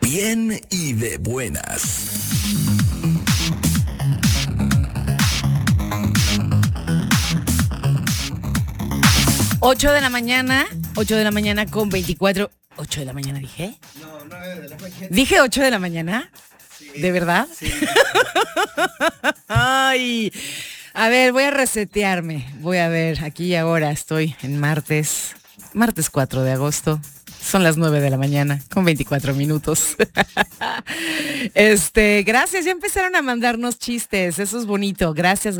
bien y de buenas. 8 de la mañana con 24. 8 de la mañana dije. No, 9 de la mañana. ¿Dije 8 de la mañana? Sí. ¿De verdad? Sí. Ay, a ver, voy a resetearme. Voy a ver, aquí y ahora estoy en martes 4 de agosto. Son las 9 de la mañana con 24 minutos. Gracias, ya empezaron a mandarnos chistes, eso es bonito. Gracias,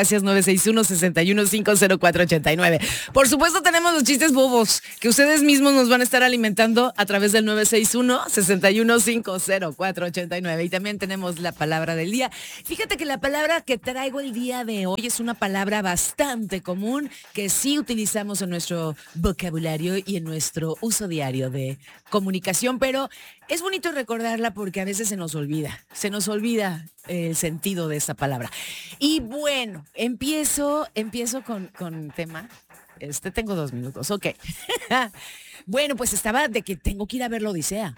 961-61-50489. Por supuesto tenemos los chistes bobos que ustedes mismos nos van a estar alimentando a través del 961-61-50489. Y también tenemos la palabra del día. Fíjate que la palabra que traigo el día de hoy es una palabra bastante común que sí utilizamos en nuestro vocabulario y en nuestro uso diario de comunicación, pero es bonito recordarla porque a veces se nos olvida el sentido de esa palabra. Y bueno, empiezo con tema. Tengo 2 minutos, ok. Bueno, pues estaba de que tengo que ir a ver la Odisea.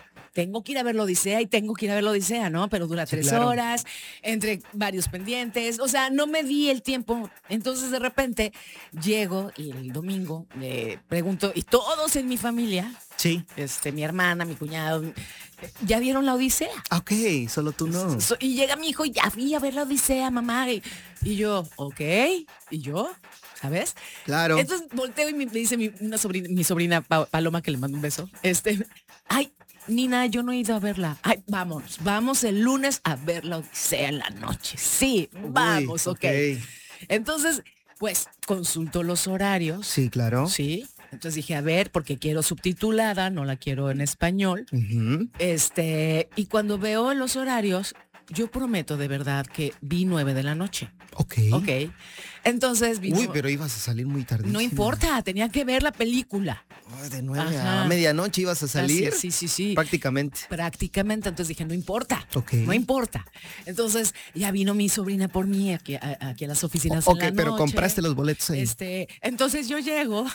¿No? Pero dura 3 horas, entre varios pendientes. O sea, no me di el tiempo. Entonces, de repente, llego y el domingo le pregunto, y todos en mi familia, Sí. mi hermana, mi cuñado, ¿ya vieron la Odisea? Ok, solo tú no. Y llega mi hijo, ya fui a ver la Odisea, mamá. Y yo, ok. ¿Y yo? ¿Sabes? Claro. Entonces volteo y me dice mi sobrina Paloma, que le mando un beso. Ay, Nina, yo no he ido a verla. Ay, vamos el lunes a ver la Odisea en la noche. Sí, vamos, ok. Entonces, pues, consulto los horarios. Sí, claro. Sí. Entonces dije, a ver, porque quiero subtitulada, no la quiero en español. Ujú. Y cuando veo los horarios, yo prometo de verdad que vi 9 de la noche. Ok. Entonces vino. Uy, pero ibas a salir muy tarde. No importa, tenía que ver la película. De 9 Ajá. a medianoche ibas a salir. Sí. Prácticamente. Entonces dije, no importa. Ok. No importa. Entonces ya vino mi sobrina por mí aquí a las oficinas Ok, en la pero noche. compraste los boletos ahí. Entonces yo llego.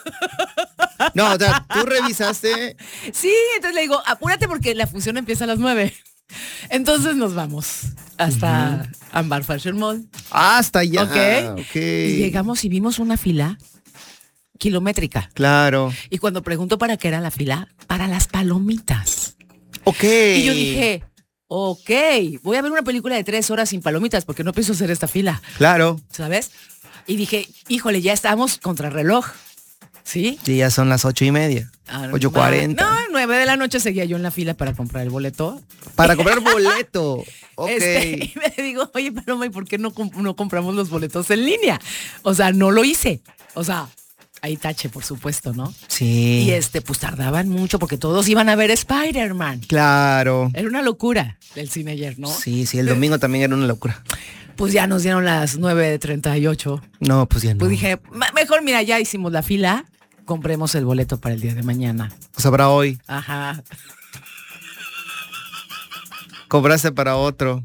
No, o sea, tú revisaste. Sí, entonces le digo, apúrate porque la función empieza a las 9. Entonces nos vamos hasta Ambar Fashion Mall. Hasta allá. Ok. Y llegamos y vimos una fila kilométrica. Claro. Y cuando pregunto para qué era la fila, para las palomitas. Ok. Y yo dije, ok, voy a ver una película de 3 horas sin palomitas porque no pienso hacer esta fila. Claro. ¿Sabes? Y dije, híjole, ya estamos contra reloj. ¿Sí? Y ya son las 8:30. 8:40. No, 9 de la noche seguía yo en la fila para comprar el boleto. Para comprar boleto. Ok. Y me digo, oye, Paloma, ¿y por qué no compramos los boletos en línea? O sea, no lo hice. O sea, ahí tache, por supuesto, ¿no? Sí. Y pues tardaban mucho porque todos iban a ver Spider-Man. Claro. Era una locura el cine ayer, ¿no? Sí, el domingo también era una locura. Pues ya nos dieron las 9:38. No, pues ya no. Pues dije, mejor mira, ya hicimos la fila, compremos el boleto para el día de mañana. O sea, para hoy. Ajá. Cobraste para otro.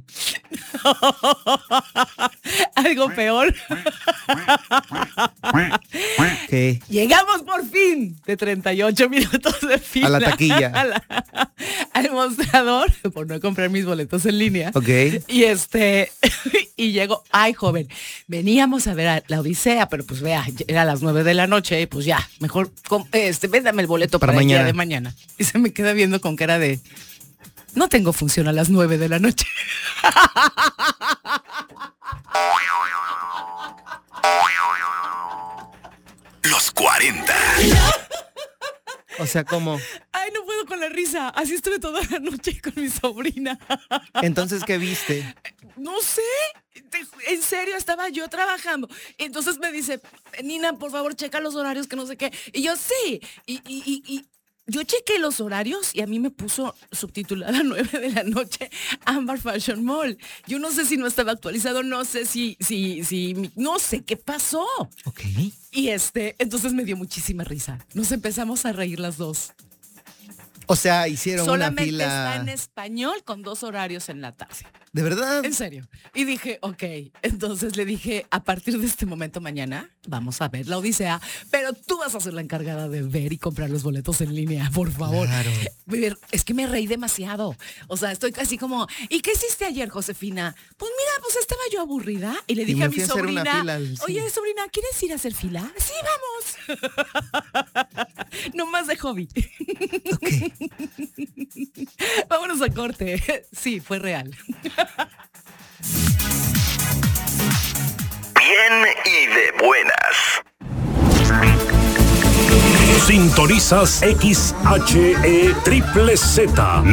Algo peor. ¿Qué? Llegamos por fin de 38 minutos de fila. A la taquilla. Al mostrador, por no comprar mis boletos en línea. Ok. Y y llego, ay joven, veníamos a ver a la Odisea, pero pues vea, era a las 9 de la noche y pues ya, mejor, véndame el boleto para el día de mañana. Y se me queda viendo con cara de, no tengo función a las 9 de la noche. Los 40. O sea, ¿cómo? Ay, no puedo con la risa. Así estuve toda la noche con mi sobrina. Entonces, ¿qué viste? No sé. En serio, estaba yo trabajando. Entonces me dice, Nina, por favor, checa los horarios, que no sé qué. Y yo, sí. Y yo chequé los horarios y a mí me puso subtitulada a 9 de la noche Ambar Fashion Mall. Yo no sé si no estaba actualizado, no sé si no sé qué pasó. Ok. Y entonces me dio muchísima risa. Nos empezamos a reír las dos. O sea, hicieron Solamente una fila. está en español con 2 horarios en la tarde. ¿De verdad? En serio. Y dije, ok. Entonces le dije, a partir de este momento mañana vamos a ver la Odisea, pero tú vas a ser la encargada de ver y comprar los boletos en línea, por favor. Claro. Es que me reí demasiado. O sea, estoy casi como, ¿y qué hiciste ayer, Josefina? Pues mira, pues estaba yo aburrida y le dije me a mi fui a hacer una sobrina, fila al oye, cine. sobrina, ¿quieres ir a hacer fila? Sí, vamos. No más de hobby. Ok. Vámonos a corte. Sí, fue real. Bien y de buenas. Sintonizas XHE Triple Z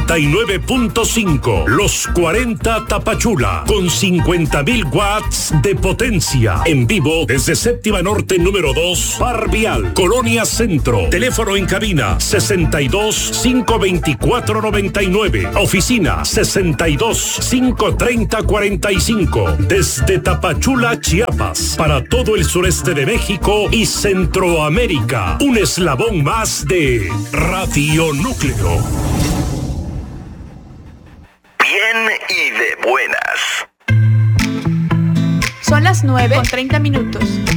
99.5 Los 40 Tapachula con 50.000 watts de potencia en vivo desde Séptima Norte número 2 Par Vial, Colonia Centro. Teléfono en cabina 62 524 99. Oficina 62 530 45. Desde Tapachula, Chiapas, para todo el sureste de México y Centroamérica. Un eslabón más de Radio Núcleo. Bien y de buenas. Son las 9:30.